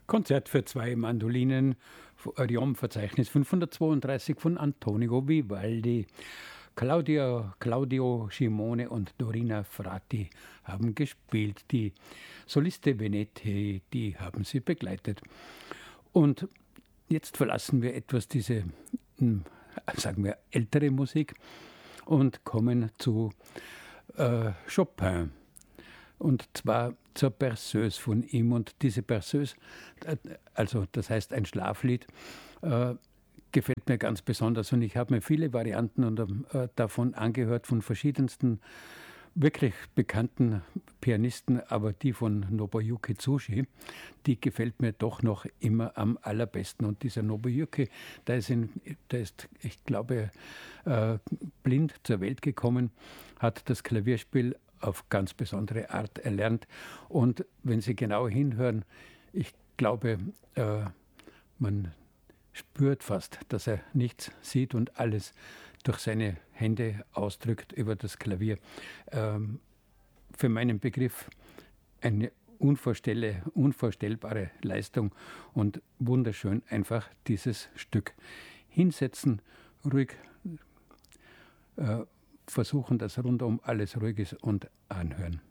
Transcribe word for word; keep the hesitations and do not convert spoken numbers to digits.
Konzert für zwei Mandolinen, Orion-Verzeichnis fünfhundertzweiunddreißig von Antonio Vivaldi. Claudia, Claudio Scimone und Dorina Frati haben gespielt. Die Soliste Venetti, die haben sie begleitet. Und jetzt verlassen wir etwas diese, sagen wir, ältere Musik und kommen zu äh, Chopin. Und zwar zur Berceuse von ihm. Und diese Berceuse, also das heißt ein Schlaflied, äh, gefällt mir ganz besonders. Und ich habe mir viele Varianten und, äh, davon angehört, von verschiedensten wirklich bekannten Pianisten, aber die von Nobuyuki Tsuji, die gefällt mir doch noch immer am allerbesten. Und dieser Nobuyuki, der ist, in, der ist ich glaube, äh, blind zur Welt gekommen, hat das Klavierspiel auf ganz besondere Art erlernt. Und wenn Sie genau hinhören, ich glaube, äh, man spürt fast, dass er nichts sieht und alles durch seine Hände ausdrückt über das Klavier. Ähm, für meinen Begriff eine unvorstelle, unvorstellbare Leistung und wunderschön einfach dieses Stück hinsetzen, ruhig äh, versuchen, dass rundum alles ruhig ist und anhören.